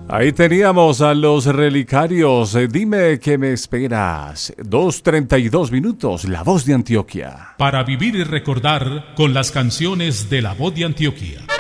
Ahí teníamos a los Relicarios. Dime qué me esperas. 2:32 minutos. La Voz de Antioquia. Para vivir y recordar con las canciones de La Voz de Antioquia.